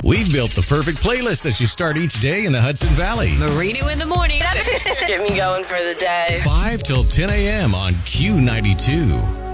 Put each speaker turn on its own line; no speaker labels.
We've built the perfect playlist as you start each day in the Hudson Valley.
Marino in the morning.
Get me going for the day.
5 till 10 a.m. on Q92.